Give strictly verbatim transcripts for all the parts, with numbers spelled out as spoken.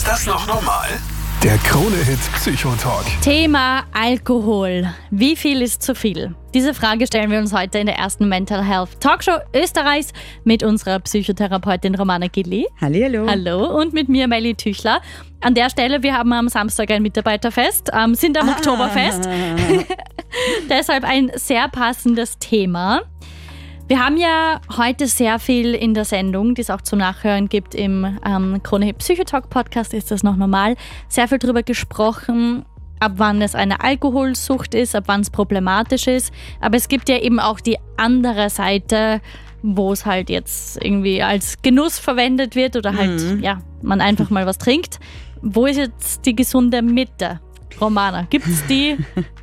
Ist das noch normal? Der Krone-Hit Psychotalk. Thema Alkohol. Wie viel ist zu viel? Diese Frage stellen wir uns heute in der ersten Mental Health Talkshow Österreichs mit unserer Psychotherapeutin Romana Gilli. Hallihallo. Hallo. Und mit mir Melly Tüchler. An der Stelle, wir haben am Samstag ein Mitarbeiterfest, ähm, sind am ah. Oktoberfest. Deshalb ein sehr passendes Thema. Wir haben ja heute sehr viel in der Sendung, die es auch zum Nachhören gibt im ähm, Krone-Hit Psychotalk Podcast, ist das noch normal, sehr viel darüber gesprochen, ab wann es eine Alkoholsucht ist, ab wann es problematisch ist. Aber es gibt ja eben auch die andere Seite, wo es halt jetzt irgendwie als Genuss verwendet wird oder halt, mhm. ja, man einfach mal was trinkt. Wo ist jetzt die gesunde Mitte? Romana, gibt es die?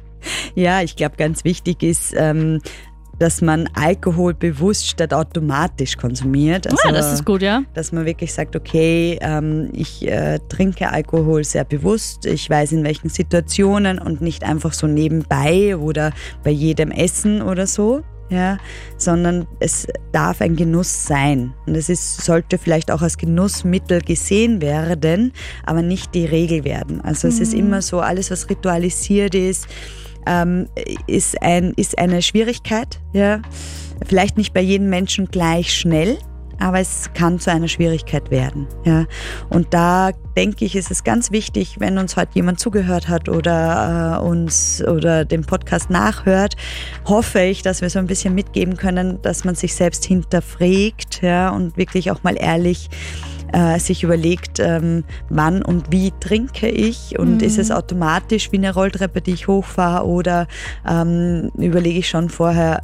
Ja, ich glaube, ganz wichtig ist, ähm, dass man Alkohol bewusst statt automatisch konsumiert. Also, ja, das ist gut, ja. Dass man wirklich sagt, okay, ähm, ich äh, trinke Alkohol sehr bewusst, ich weiß in welchen Situationen und nicht einfach so nebenbei oder bei jedem Essen oder so. Ja, sondern es darf ein Genuss sein. Und es ist, sollte vielleicht auch als Genussmittel gesehen werden, aber nicht die Regel werden. Also es mhm. ist immer so, alles was ritualisiert ist, ähm, ist, ein, ist eine Schwierigkeit. Ja. Vielleicht nicht bei jedem Menschen gleich schnell, aber es kann zu einer Schwierigkeit werden. Ja. Und da denke ich, ist es ganz wichtig, wenn uns heute jemand zugehört hat oder äh, uns oder den Podcast nachhört, hoffe ich, dass wir so ein bisschen mitgeben können, dass man sich selbst hinterfragt, ja, und wirklich auch mal ehrlich äh, sich überlegt, ähm, wann und wie trinke ich und mhm. ist es automatisch wie eine Rolltreppe, die ich hochfahre oder ähm, überlege ich schon vorher,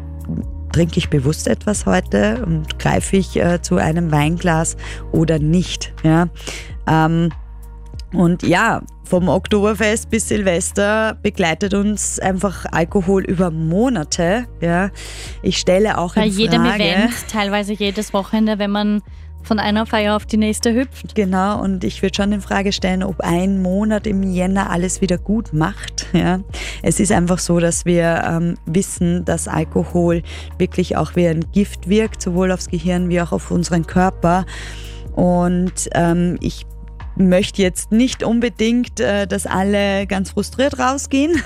trinke ich bewusst etwas heute und greife ich äh, zu einem Weinglas oder nicht. Ja? Ähm, und ja, vom Oktoberfest bis Silvester begleitet uns einfach Alkohol über Monate. Ja? Ich stelle auch bei in Frage... jedem Event, teilweise jedes Wochenende, wenn man von einer Feier auf die nächste hüpft. Genau, und ich würde schon in Frage stellen, ob ein Monat im Jänner alles wieder gut macht. Ja. Es ist einfach so, dass wir ähm, wissen, dass Alkohol wirklich auch wie ein Gift wirkt, sowohl aufs Gehirn wie auch auf unseren Körper. Und ähm, ich möchte jetzt nicht unbedingt, äh, dass alle ganz frustriert rausgehen,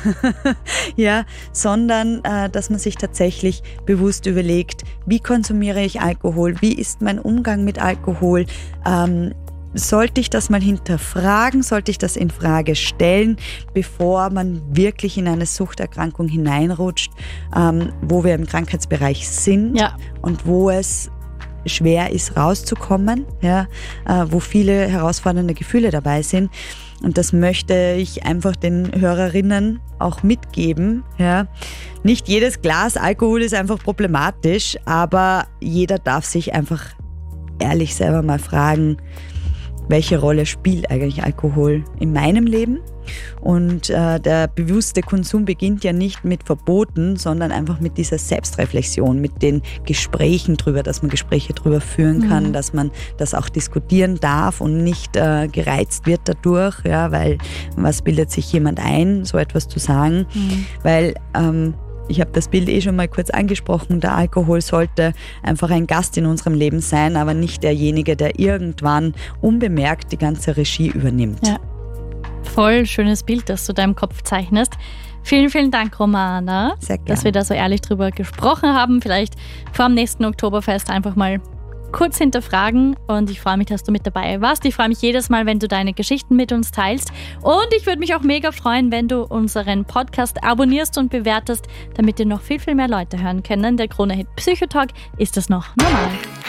ja, sondern äh, dass man sich tatsächlich bewusst überlegt, wie konsumiere ich Alkohol, wie ist mein Umgang mit Alkohol, ähm, sollte ich das mal hinterfragen, sollte ich das in Frage stellen, bevor man wirklich in eine Suchterkrankung hineinrutscht, ähm, wo wir im Krankheitsbereich sind ja. und wo es schwer ist rauszukommen, ja, äh, wo viele herausfordernde Gefühle dabei sind. Und das möchte ich einfach den Hörerinnen auch mitgeben. Ja. Nicht jedes Glas Alkohol ist einfach problematisch, aber jeder darf sich einfach ehrlich selber mal fragen, welche Rolle spielt eigentlich Alkohol in meinem Leben? Und äh, der bewusste Konsum beginnt ja nicht mit Verboten, sondern einfach mit dieser Selbstreflexion, mit den Gesprächen drüber, dass man Gespräche drüber führen kann, mhm. dass man das auch diskutieren darf und nicht äh, gereizt wird dadurch, ja, weil was bildet sich jemand ein, so etwas zu sagen, mhm. weil ähm, ich habe das Bild eh schon mal kurz angesprochen, der Alkohol sollte einfach ein Gast in unserem Leben sein, aber nicht derjenige, der irgendwann unbemerkt die ganze Regie übernimmt. Ja. Voll schönes Bild, das du da im Kopf zeichnest. Vielen, vielen Dank, Romana, Sehr gern. dass wir da so ehrlich drüber gesprochen haben. Vielleicht vor dem nächsten Oktoberfest einfach mal kurz hinterfragen, und ich freue mich, dass du mit dabei warst. Ich freue mich jedes Mal, wenn du deine Geschichten mit uns teilst, und ich würde mich auch mega freuen, wenn du unseren Podcast abonnierst und bewertest, damit dir noch viel, viel mehr Leute hören können. Der Krone-Hit Psychotalk, ist das noch normal?